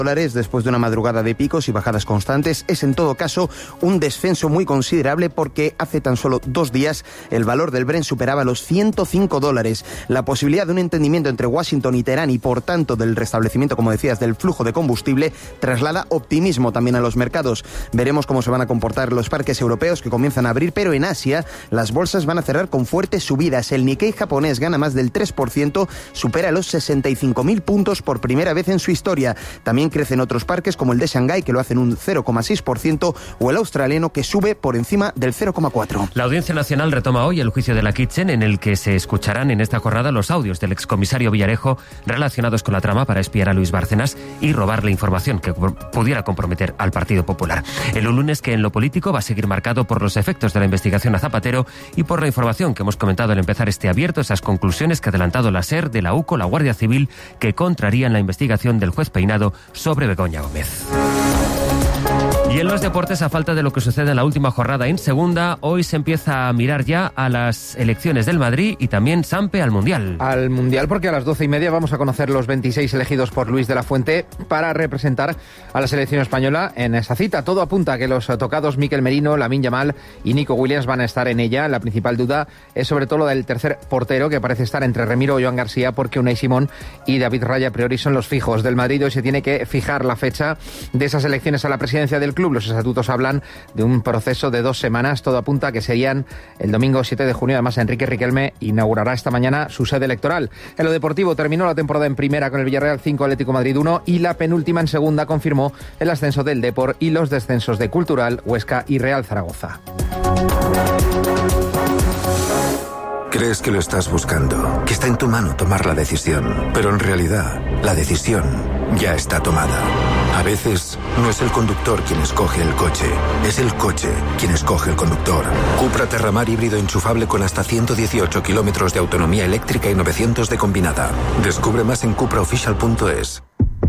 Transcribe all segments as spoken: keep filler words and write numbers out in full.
dólares después de una madrugada de picos y bajadas constantes. Es en todo caso un descenso muy considerable porque hace tan solo dos días el valor del Brent superaba los ciento cinco dólares. La posibilidad de un entendimiento entre Washington y Teherán y por tanto del restablecimiento, como decías, del flujo de combustible traslada optimismo también a los mercados. Veremos cómo se van a comportar los parques europeos que comienzan a abrir, pero en Asia las bolsas van a cerrar con fuertes subidas. El Nikkei japonés gana más del tres por ciento, supera los sesenta y cinco mil puntos por primera vez en su historia. También crecen otros parques como el de Shanghái, que lo hacen un cero coma seis por ciento, o el australiano, que sube por encima del cero coma cuatro por ciento. La Audiencia Nacional retoma hoy el juicio de la Kitchen, en el que se escucharán en esta jornada los audios del excomisario Villarejo relacionados con la trama para espiar a Luis Bárcenas y robarle información que pudiera comprometer al Partido Popular. El lunes que en lo político va a seguir marcado por los efectos de la investigación a Zapatero y por la información que hemos comentado al empezar este abierto, esas conclusiones que ha adelantado la SER, de la UCO, la Guardia Civil, que contrarían la investigación del juez Peinado sobre Begoña Gómez. Y en los deportes, a falta de lo que sucede en la última jornada en segunda, hoy se empieza a mirar ya a las elecciones del Madrid y también Sampe al Mundial. Al Mundial, porque a las doce y media vamos a conocer los veintiséis elegidos por Luis de la Fuente para representar a la selección española en esa cita. Todo apunta a que los tocados Mikel Merino, Lamine Yamal y Nico Williams van a estar en ella. La principal duda es sobre todo lo del tercer portero, que parece estar entre Remiro o Joan García, porque Unai Simón y David Raya a priori son los fijos del Madrid. Hoy se tiene que fijar la fecha de esas elecciones a la presidencia del club. Los estatutos hablan de un proceso de dos semanas. Todo apunta a que serían el domingo siete de junio. Además, Enrique Riquelme inaugurará esta mañana su sede electoral. En lo deportivo, terminó la temporada en primera con el Villarreal cinco, Atlético Madrid uno, y la penúltima en segunda confirmó el ascenso del Depor y los descensos de Cultural, Huesca y Real Zaragoza. Crees que lo estás buscando, que está en tu mano tomar la decisión, pero en realidad la decisión ya está tomada. A veces no es el conductor quien escoge el coche, es el coche quien escoge el conductor. Cupra Terramar híbrido enchufable con hasta ciento dieciocho kilómetros de autonomía eléctrica y novecientos de combinada. Descubre más en cupra official punto es.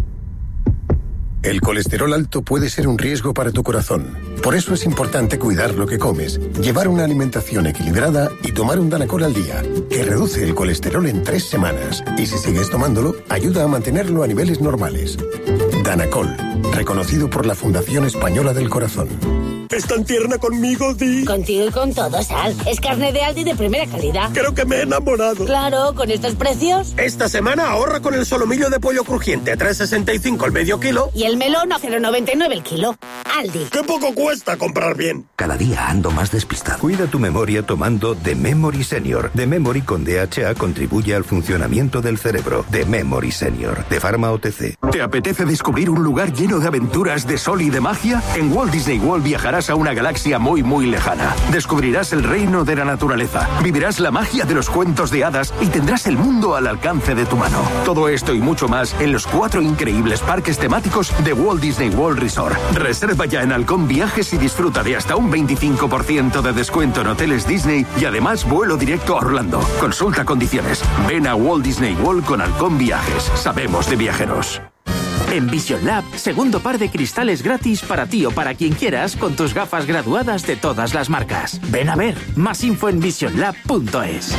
El colesterol alto puede ser un riesgo para tu corazón. Por eso es importante cuidar lo que comes, llevar una alimentación equilibrada y tomar un Danacol al día, que reduce el colesterol en tres semanas. Y si sigues tomándolo, ayuda a mantenerlo a niveles normales. Danacol, reconocido por la Fundación Española del Corazón. ¿Es tan tierna conmigo, Di? Contigo y con todo, Sal. Es carne de Aldi de primera calidad. Creo que me he enamorado. Claro, con estos precios. Esta semana ahorra con el solomillo de pollo crujiente, tres sesenta y cinco el medio kilo. Y el melón a cero noventa y nueve el kilo. Aldi. ¡Qué poco cuesta comprar bien! Cada día ando más despistado. Cuida tu memoria tomando The Memory Senior. The Memory con D H A contribuye al funcionamiento del cerebro. The Memory Senior, de Pharma O T C. ¿Te apetece descubrir un lugar lleno de aventuras, de sol y de magia? En Walt Disney World viajarás a una galaxia muy muy lejana. Descubrirás el reino de la naturaleza, vivirás la magia de los cuentos de hadas y tendrás el mundo al alcance de tu mano. Todo esto y mucho más en los cuatro increíbles parques temáticos de Walt Disney World Resort. Reserva ya en Halcón Viajes y disfruta de hasta un veinticinco por ciento de descuento en hoteles Disney y además vuelo directo a Orlando. Consulta condiciones. Ven a Walt Disney World con Halcón Viajes. Sabemos de viajeros. En Vision Lab, segundo par de cristales gratis para ti o para quien quieras con tus gafas graduadas de todas las marcas. Ven a ver, más info en vision lab punto es.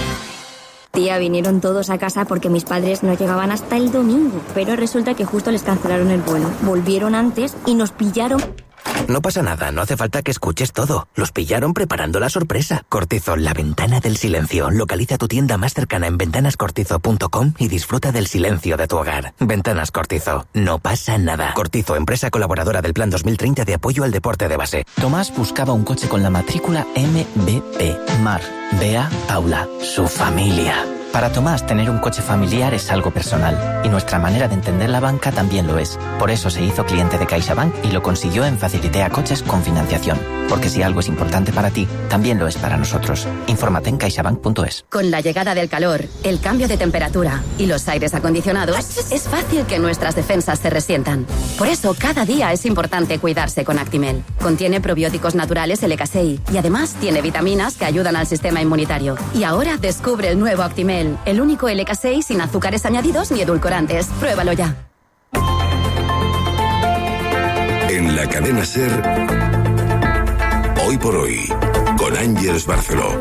Tía, vinieron todos a casa porque mis padres no llegaban hasta el domingo, pero resulta que justo les cancelaron el vuelo. Volvieron antes y nos pillaron. No pasa nada, no hace falta que escuches todo. Los pillaron preparando la sorpresa. Cortizo, la ventana del silencio. Localiza tu tienda más cercana en ventanas cortizo punto com y disfruta del silencio de tu hogar. Ventanas Cortizo, no pasa nada. Cortizo, empresa colaboradora del Plan dos mil treinta de apoyo al deporte de base. Tomás buscaba un coche con la matrícula M B P. Mar, Bea, Paula, su familia. Para Tomás, tener un coche familiar es algo personal, y nuestra manera de entender la banca también lo es. Por eso se hizo cliente de CaixaBank y lo consiguió en Facilitea Coches con financiación. Porque si algo es importante para ti, también lo es para nosotros. Infórmate en caixabank punto es. Con la llegada del calor, el cambio de temperatura y los aires acondicionados, es fácil que nuestras defensas se resientan. Por eso, cada día es importante cuidarse con Actimel. Contiene probióticos naturales L K S I y además tiene vitaminas que ayudan al sistema inmunitario. Y ahora descubre el nuevo Actimel, el único L K S I sin azúcares añadidos ni edulcorantes. Pruébalo ya. En la cadena SER, Hoy por Hoy, con Ángeles Barceló.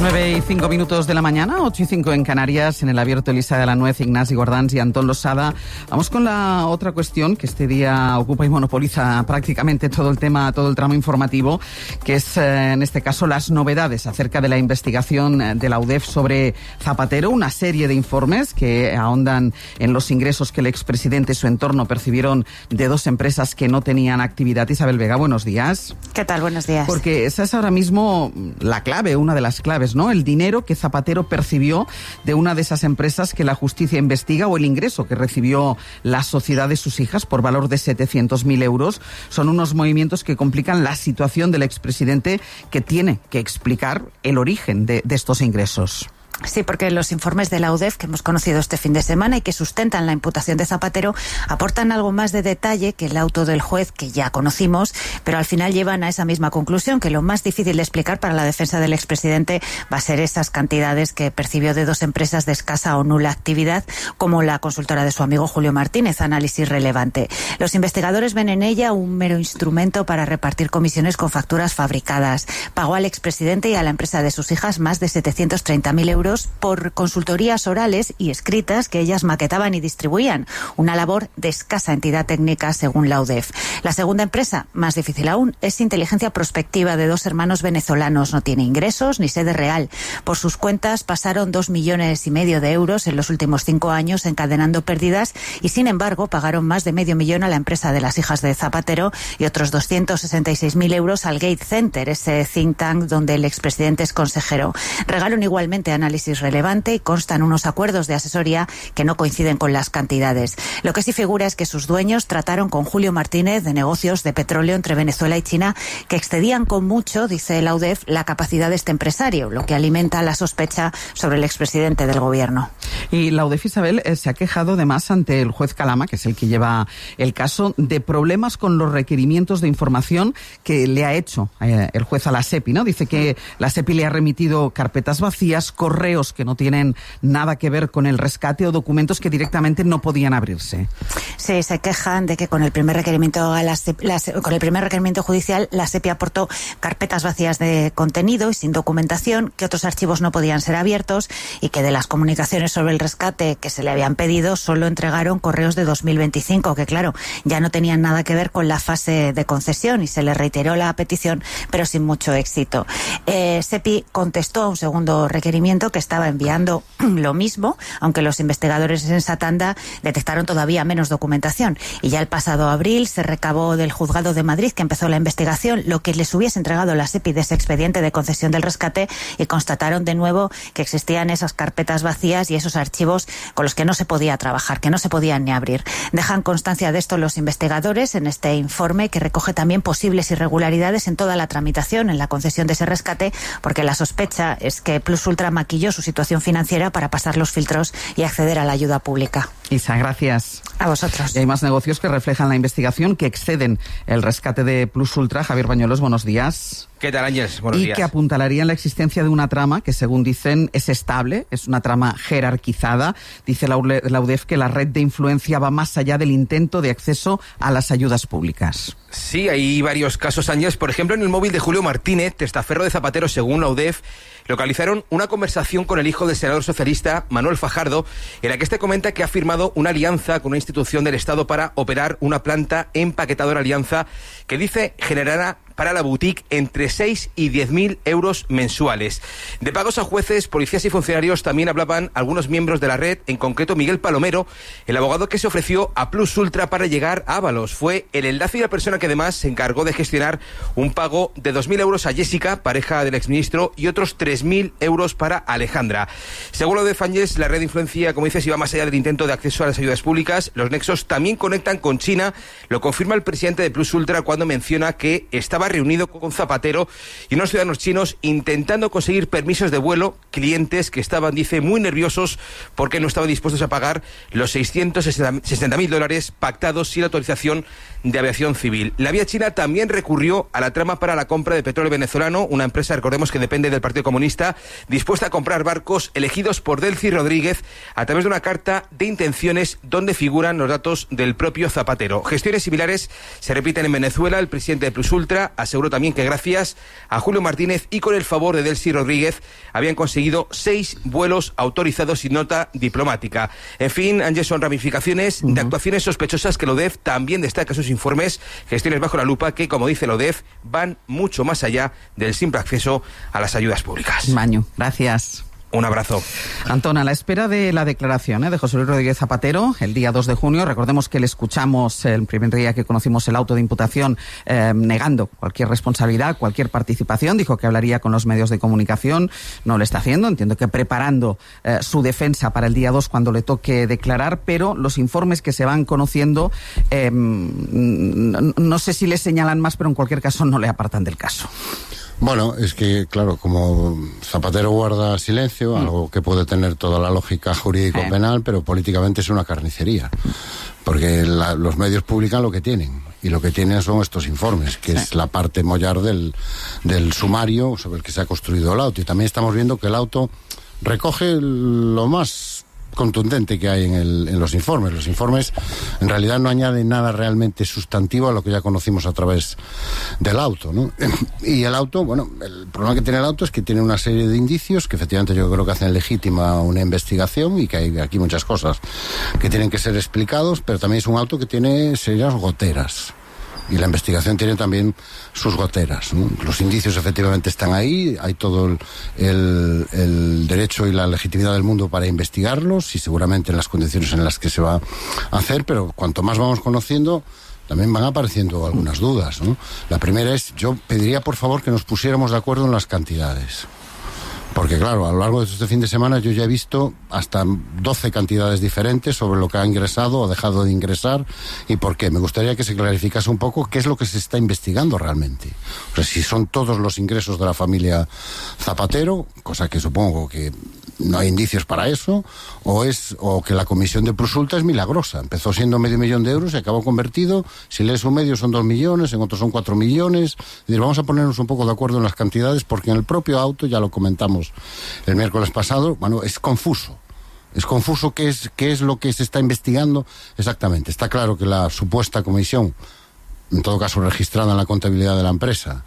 nueve y cinco minutos de la mañana, ocho y cinco en Canarias, en el Abierto Elisa de la Nuez, Ignasi Gordans y Antón Losada. Vamos con la otra cuestión que este día ocupa y monopoliza prácticamente todo el tema, todo el tramo informativo, que es eh, en este caso las novedades acerca de la investigación de la U D E F sobre Zapatero, una serie de informes que ahondan en los ingresos que el expresidente y su entorno percibieron de dos empresas que no tenían actividad. Isabel Vega, buenos días. ¿Qué tal? Buenos días. Porque esa es ahora mismo la clave, una de las claves, ¿no? El dinero que Zapatero percibió de una de esas empresas que la justicia investiga, o el ingreso que recibió la sociedad de sus hijas por valor de setecientos mil euros. Son unos movimientos que complican la situación del expresidente, que tiene que explicar el origen de, de estos ingresos. Sí, porque los informes de la U D E F que hemos conocido este fin de semana y que sustentan la imputación de Zapatero aportan algo más de detalle que el auto del juez que ya conocimos, pero al final llevan a esa misma conclusión, que lo más difícil de explicar para la defensa del expresidente va a ser esas cantidades que percibió de dos empresas de escasa o nula actividad, como la consultora de su amigo Julio Martínez, Análisis Relevante. Los investigadores ven en ella un mero instrumento para repartir comisiones con facturas fabricadas. Pagó al expresidente y a la empresa de sus hijas más de setecientos treinta mil euros por consultorías orales y escritas que ellas maquetaban y distribuían, una labor de escasa entidad técnica según la U D E F. La segunda empresa, más difícil aún, es Inteligencia Prospectiva, de dos hermanos venezolanos. No tiene ingresos ni sede real. Por sus cuentas pasaron dos millones y medio de euros en los últimos cinco años, encadenando pérdidas, y sin embargo pagaron más de medio millón a la empresa de las hijas de Zapatero y otros doscientos sesenta y seis mil euros al Gate Center, ese think tank donde el expresidente es consejero. Regaron igualmente análisis Relevante y constan unos acuerdos de asesoría que no coinciden con las cantidades. Lo que sí figura es que sus dueños trataron con Julio Martínez de negocios de petróleo entre Venezuela y China que excedían con mucho, dice la U D E F, la capacidad de este empresario, lo que alimenta la sospecha sobre el expresidente del gobierno. Y la U D E F, Isabel, eh, se ha quejado además ante el juez Calama, que es el que lleva el caso, de problemas con los requerimientos de información que le ha hecho eh, el juez a la SEPI, ¿no? Dice que la SEPI le ha remitido carpetas vacías, correos que no tienen nada que ver con el rescate o documentos que directamente no podían abrirse. Sí, se quejan de que con el primer requerimiento a la SEPI, la, con el primer requerimiento judicial la SEPI aportó carpetas vacías de contenido y sin documentación, que otros archivos no podían ser abiertos y que de las comunicaciones sobre el rescate que se le habían pedido solo entregaron correos de dos mil veinticinco, que claro, ya no tenían nada que ver con la fase de concesión, y se le reiteró la petición, pero sin mucho éxito. Eh, SEPI contestó a un segundo requerimiento que estaba enviando lo mismo, aunque los investigadores en esa tanda detectaron todavía menos documentación. Y ya el pasado abril se recabó del Juzgado de Madrid, que empezó la investigación, lo que les hubiese entregado la SEPI de ese expediente de concesión del rescate, y constataron de nuevo que existían esas carpetas vacías y esos archivos con los que no se podía trabajar, que no se podían ni abrir. Dejan constancia de esto los investigadores en este informe, que recoge también posibles irregularidades en toda la tramitación, en la concesión de ese rescate, porque la sospecha es que Plus Ultra maquilló su situación financiera para pasar los filtros y acceder a la ayuda pública. Isa, gracias. A vosotros. Y hay más negocios que reflejan la investigación, que exceden el rescate de Plus Ultra. Javier Bañuelos, buenos días. ¿Qué tal, Ángeles? Buenos y días. Que apuntalarían la existencia de una trama que, según dicen, es estable, es una trama jerarquizada. Dice la U D E F que la red de influencia va más allá del intento de acceso a las ayudas públicas. Sí, hay varios casos, Ángeles. Por ejemplo, en el móvil de Julio Martínez, testaferro de Zapatero, según la U D E F, localizaron una conversación con el hijo del senador socialista Manuel Fajardo, en la que este comenta que ha firmado una alianza con una institución del Estado para operar una planta empaquetadora, alianza que dice generará para la boutique entre seis y diez mil euros mensuales. De pagos a jueces, policías y funcionarios también hablaban algunos miembros de la red, en concreto Miguel Palomero, el abogado que se ofreció a Plus Ultra para llegar a Ábalos. Fue el enlace y la persona que además se encargó de gestionar un pago de dos mil euros a Jessica, pareja del exministro, y otros tres mil euros para Alejandra. Según lo de Fáñez, la red de influencia, como dices, iba más allá del intento de acceso a las ayudas públicas. Los nexos también conectan con China, lo confirma el presidente de Plus Ultra cuando menciona que estaba reunido con Zapatero y unos ciudadanos chinos intentando conseguir permisos de vuelo, clientes que estaban, dice, muy nerviosos porque no estaban dispuestos a pagar los seiscientos sesenta mil dólares pactados sin autorización de aviación civil. La vía china también recurrió a la trama para la compra de petróleo venezolano, una empresa, recordemos, que depende del Partido Comunista, dispuesta a comprar barcos elegidos por Delcy Rodríguez a través de una carta de intenciones donde figuran los datos del propio Zapatero. Gestiones similares se repiten en Venezuela. El presidente de Plus Ultra España aseguró también que gracias a Julio Martínez y con el favor de Delcy Rodríguez habían conseguido seis vuelos autorizados sin nota diplomática. En fin, Ángel, son ramificaciones uh-huh. de actuaciones sospechosas que la U D E F también destaca en sus informes, gestiones bajo la lupa, que, como dice la U D E F, van mucho más allá del simple acceso a las ayudas públicas. Maño, gracias. Un abrazo. Antón, a la espera de la declaración ¿eh? de José Luis Rodríguez Zapatero, el día dos de junio, recordemos que le escuchamos el primer día que conocimos el auto de imputación eh, negando cualquier responsabilidad, cualquier participación, dijo que hablaría con los medios de comunicación, no lo está haciendo, entiendo que preparando eh, su defensa para el día dos cuando le toque declarar, pero los informes que se van conociendo, eh, no, no sé si le señalan más, pero en cualquier caso no le apartan del caso. Bueno, es que, claro, como Zapatero guarda silencio, mm. algo que puede tener toda la lógica jurídico-penal, eh. pero políticamente es una carnicería, porque la, los medios publican lo que tienen, y lo que tienen son estos informes, que sí. es la parte mollar del, del sumario sobre el que se ha construido el auto. Y también estamos viendo que el auto recoge lo más contundente que hay en, el, en los informes. Los informes en realidad no añaden nada realmente sustantivo a lo que ya conocimos a través del auto, ¿no? Y el auto, bueno, el problema que tiene el auto es que tiene una serie de indicios que efectivamente yo creo que hacen legítima una investigación y que hay aquí muchas cosas que tienen que ser explicados, pero también es un auto que tiene serias goteras. Y la investigación tiene también sus goteras, ¿no? Los indicios efectivamente están ahí, hay todo el, el, el derecho y la legitimidad del mundo para investigarlos y seguramente en las condiciones en las que se va a hacer, pero cuanto más vamos conociendo, también van apareciendo algunas dudas, ¿no? La primera es, yo pediría por favor que nos pusiéramos de acuerdo en las cantidades. Porque claro, a lo largo de este fin de semana yo ya he visto hasta doce cantidades diferentes sobre lo que ha ingresado o dejado de ingresar y por qué. Me gustaría que se clarificase un poco qué es lo que se está investigando realmente. O sea, si son todos los ingresos de la familia Zapatero, cosa que supongo que no hay indicios para eso, o es o que la comisión de Plusulta es milagrosa. Empezó siendo medio millón de euros y acabó convertido, si lees un medio son dos millones, en otros son cuatro millones. Es decir, vamos a ponernos un poco de acuerdo en las cantidades porque en el propio auto, ya lo comentamos el miércoles pasado, bueno, es confuso. Es confuso qué es, qué es lo que se está investigando exactamente. Está claro que la supuesta comisión, en todo caso registrada en la contabilidad de la empresa,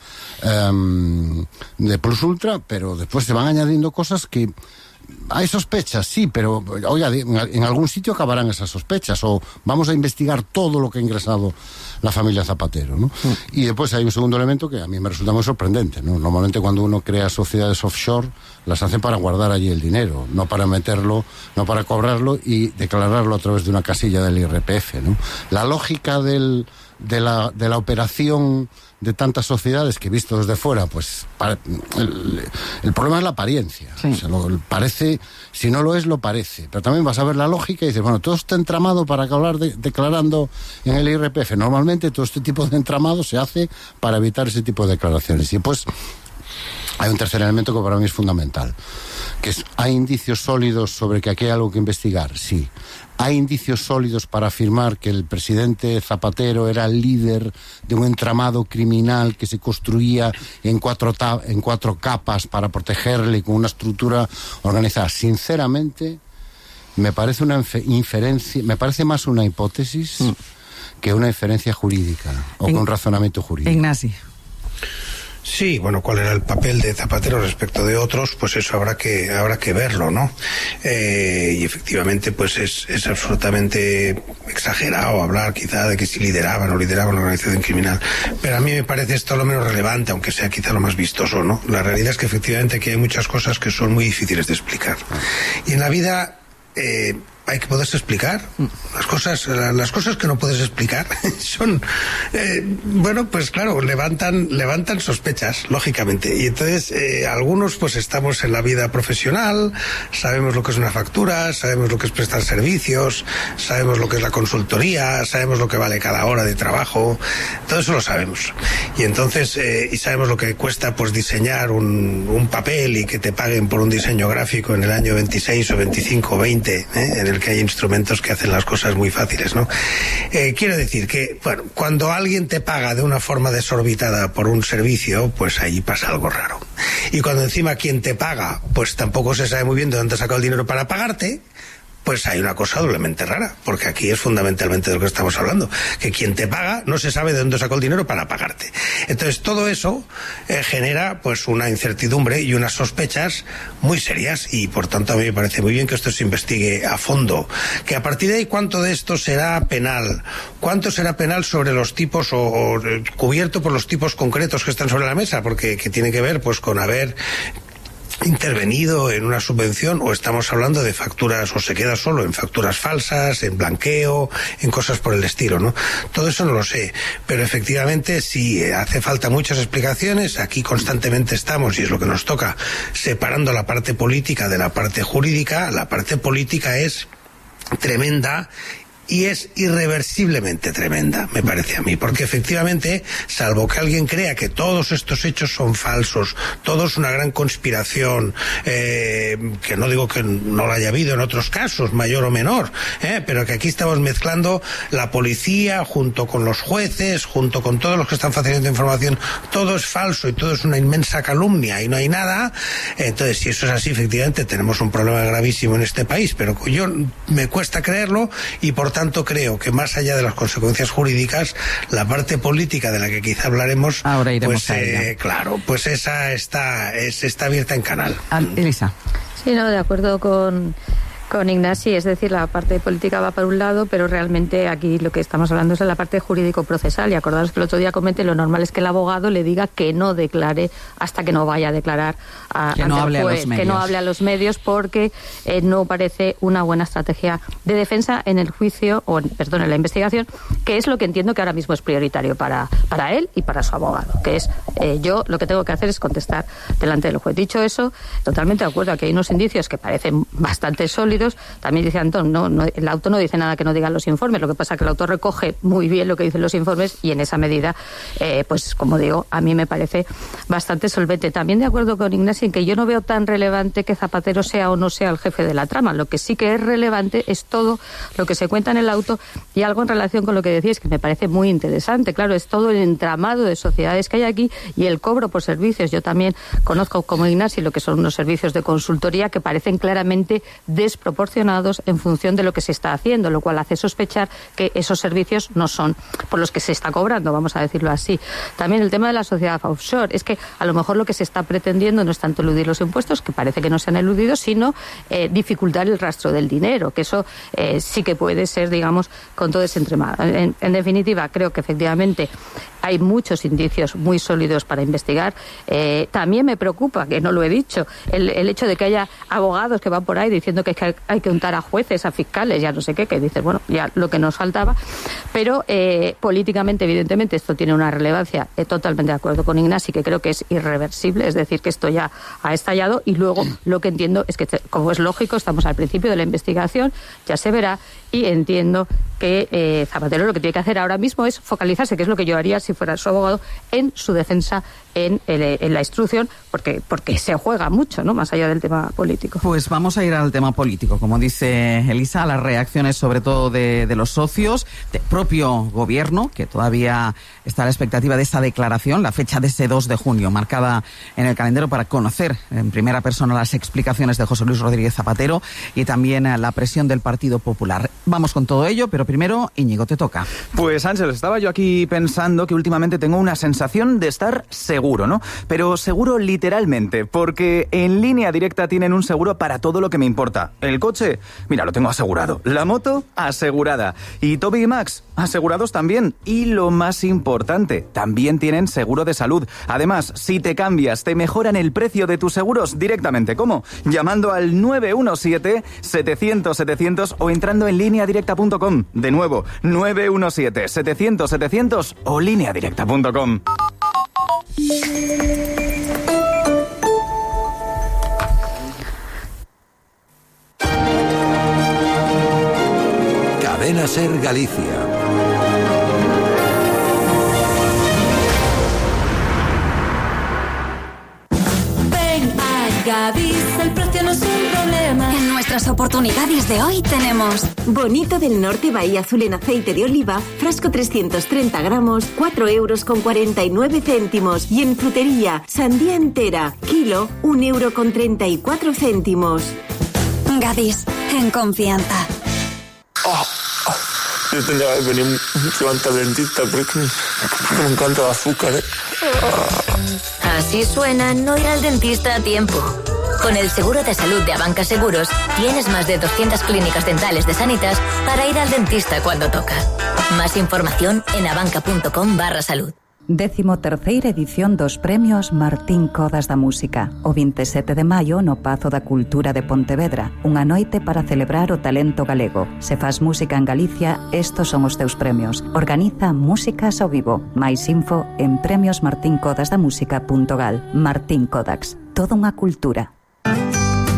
um, de Plusultra, pero después se van añadiendo cosas que hay sospechas, sí, pero oiga, en algún sitio acabarán esas sospechas o vamos a investigar todo lo que ha ingresado la familia Zapatero, ¿no? Mm. Y después hay un segundo elemento que a mí me resulta muy sorprendente, ¿no? Normalmente cuando uno crea sociedades offshore las hace para guardar allí el dinero, no para meterlo, no para cobrarlo y declararlo a través de una casilla del I R P F, ¿no? La lógica del, de, la, de la operación de tantas sociedades que visto desde fuera, pues para, el, el problema es la apariencia. Sí. O sea, lo, parece, si no lo es, lo parece. Pero también vas a ver la lógica y dices, bueno, todo está entramado para acabar de, declarando en el I R P F. Normalmente todo este tipo de entramado se hace para evitar ese tipo de declaraciones. Y pues hay un tercer elemento que para mí es fundamental, que es, ¿hay indicios sólidos sobre que aquí hay algo que investigar? Sí. ¿Hay indicios sólidos para afirmar que el presidente Zapatero era el líder de un entramado criminal que se construía en cuatro, ta- en cuatro capas para protegerle con una estructura organizada? Sinceramente, me parece una inf- inferencia, me parece más una hipótesis mm. que una inferencia jurídica o en, con razonamiento jurídico. Ignacio. Sí, bueno, cuál era el papel de Zapatero respecto de otros, pues eso habrá que habrá que verlo, ¿no? Eh, y efectivamente, pues es, es absolutamente exagerado hablar quizá de que si lideraban o lideraban una organización criminal. Pero a mí me parece esto lo menos relevante, aunque sea quizá lo más vistoso, ¿no? La realidad es que efectivamente aquí hay muchas cosas que son muy difíciles de explicar. Y en la vida eh, hay que poderse explicar. Las cosas, las cosas que no puedes explicar son, eh, bueno, pues claro, levantan, levantan sospechas, lógicamente. Y entonces, eh, algunos pues estamos en la vida profesional, sabemos lo que es una factura, sabemos lo que es prestar servicios, sabemos lo que es la consultoría, sabemos lo que vale cada hora de trabajo, todo eso lo sabemos. Y entonces, eh, y sabemos lo que cuesta pues diseñar un, un papel y que te paguen por un diseño gráfico en el año veintiséis o veinticinco o veinte, ¿eh? En el que hay instrumentos que hacen las cosas muy fáciles, ¿no? Eh, quiero decir que, bueno, cuando alguien te paga de una forma desorbitada por un servicio, pues ahí pasa algo raro. Y cuando encima quien te paga, pues tampoco se sabe muy bien de dónde ha sacado el dinero para pagarte, pues hay una cosa doblemente rara, porque aquí es fundamentalmente de lo que estamos hablando, que quien te paga no se sabe de dónde sacó el dinero para pagarte. Entonces todo eso eh, genera pues una incertidumbre y unas sospechas muy serias, y por tanto a mí me parece muy bien que esto se investigue a fondo, que a partir de ahí cuánto de esto será penal, cuánto será penal sobre los tipos o, o cubierto por los tipos concretos que están sobre la mesa, porque que tiene que ver pues con haber intervenido en una subvención, o estamos hablando de facturas, o se queda solo en facturas falsas, en blanqueo, en cosas por el estilo, ¿no? Todo eso no lo sé, pero efectivamente sí hace falta muchas explicaciones. Aquí constantemente estamos, y es lo que nos toca, separando la parte política de la parte jurídica. La parte política es tremenda y es irreversiblemente tremenda, me parece a mí, porque efectivamente, salvo que alguien crea que todos estos hechos son falsos, todo es una gran conspiración, eh, que no digo que no lo haya habido en otros casos, mayor o menor, eh, pero que aquí estamos mezclando la policía junto con los jueces, junto con todos los que están facilitando información, todo es falso y todo es una inmensa calumnia y no hay nada. Entonces, si eso es así, efectivamente tenemos un problema gravísimo en este país, pero yo me cuesta creerlo, y por tanto creo que más allá de las consecuencias jurídicas, la parte política de la que quizá hablaremos, ahora iremos pues a ella. Eh, claro, pues esa está, es, está abierta en canal. Elisa. Sí, no, de acuerdo con... con Ignasi, es decir, la parte política va por un lado, pero realmente aquí lo que estamos hablando es de la parte jurídico-procesal, y acordaros que el otro día comenté, lo normal es que el abogado le diga que no declare hasta que no vaya a declarar a, que no hable juez, a los medios. que no hable a los medios, porque eh, no parece una buena estrategia de defensa en el juicio, o perdón, en la investigación, que es lo que entiendo que ahora mismo es prioritario para, para él y para su abogado, que es eh, yo lo que tengo que hacer es contestar delante del juez. Dicho eso, totalmente de acuerdo, aquí hay unos indicios que parecen bastante sólidos. También dice Antón, no, no, el auto no dice nada que no digan los informes, lo que pasa es que el autor recoge muy bien lo que dicen los informes, y en esa medida, eh, pues como digo, a mí me parece bastante solvente. También de acuerdo con Ignasi en que yo no veo tan relevante que Zapatero sea o no sea el jefe de la trama. Lo que sí que es relevante es todo lo que se cuenta en el auto, y algo en relación con lo que decís que me parece muy interesante. Claro, es todo el entramado de sociedades que hay aquí y el cobro por servicios. Yo también conozco como Ignasi lo que son unos servicios de consultoría que parecen claramente desproporcionados en función de lo que se está haciendo, lo cual hace sospechar que esos servicios no son por los que se está cobrando, vamos a decirlo así. También el tema de la sociedad offshore, es que a lo mejor lo que se está pretendiendo no es tanto eludir los impuestos, que parece que no se han eludido, sino eh, dificultar el rastro del dinero, que eso eh, sí que puede ser, digamos, con todo ese entramado. En, en definitiva, creo que efectivamente hay muchos indicios muy sólidos para investigar. Eh, también me preocupa, que no lo he dicho, el, el hecho de que haya abogados que van por ahí diciendo que hay, hay que untar a jueces, a fiscales, ya no sé qué, que dices, bueno, ya lo que nos faltaba. Pero eh, políticamente, evidentemente, esto tiene una relevancia, eh, totalmente de acuerdo con Ignasi, que creo que es irreversible, es decir, que esto ya ha estallado, y luego lo que entiendo es que, como es lógico, estamos al principio de la investigación, ya se verá, y entiendo que eh, Zapatero lo que tiene que hacer ahora mismo es focalizarse, que es lo que yo haría si fuera su abogado, en su defensa, en, el, en la instrucción, porque, porque se juega mucho, ¿no?, más allá del tema político. Pues vamos a ir al tema político, como dice Elisa, a las reacciones sobre todo de, de los socios, del propio gobierno, que todavía está a la expectativa de esa declaración, la fecha de ese dos de junio, marcada en el calendario para conocer en primera persona las explicaciones de José Luis Rodríguez Zapatero, y también la presión del Partido Popular. Vamos con todo ello, pero primero, Íñigo, te toca. Pues Ángel, estaba yo aquí pensando que últimamente tengo una sensación de estar seguro, ¿no? Pero seguro literalmente, porque en Línea Directa tienen un seguro para todo lo que me importa. El coche, mira, lo tengo asegurado. La moto, asegurada. Y Toby y Max, asegurados también. Y lo más importante, también tienen seguro de salud. Además, si te cambias, te mejoran el precio de tus seguros directamente. ¿Cómo? Llamando al nueve uno siete, setecientos, setecientos o entrando en línea directa punto com. De nuevo, nueve uno siete, setecientos, setecientos o línea directa punto com. Cadena Ser Galicia. Gadis, el precio no es un problema. En nuestras oportunidades de hoy tenemos Bonito del Norte Bahía Azul en aceite de oliva, frasco trescientos treinta gramos, cuatro euros con cuarenta y nueve céntimos. Y en frutería, sandía entera, kilo, un euro con treinta y cuatro céntimos. Gadis, en confianza. Oh, oh, yo tendría que venir mucho antes al dentista porque me encanta el azúcar, ¿eh? Así suena no ir al dentista a tiempo. Con el seguro de salud de Abanca Seguros, tienes más de doscientas clínicas dentales de Sanitas para ir al dentista cuando toca. Más información en abanca.com barra salud. Décimo terceira edición dos premios Martín Codas da Música. O veintisiete de maio no Pazo da Cultura de Pontevedra. Unha noite para celebrar o talento galego. Se faz música en Galicia, estos son os teus premios. Organiza Músicas ao Vivo. Mais info en premios martin codas da música punto gal. Martín Codax. Toda unha cultura.